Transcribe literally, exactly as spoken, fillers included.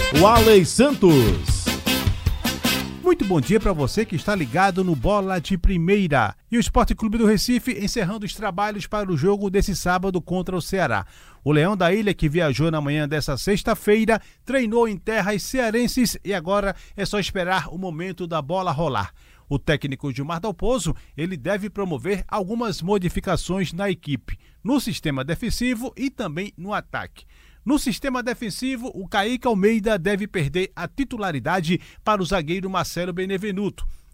o Aley Santos. Muito bom dia para você que está ligado no Bola de Primeira. E o Sport Clube do Recife encerrando os trabalhos para o jogo desse sábado contra o Ceará. O Leão da Ilha, que viajou na manhã dessa sexta-feira, treinou em terras cearenses e agora é só esperar o momento da bola rolar. O técnico Gilmar Dalpozo, ele deve promover algumas modificações na equipe, no sistema defensivo e também no ataque. No sistema defensivo, o Kaique Almeida deve perder a titularidade para o zagueiro Marcelo Benevenuto.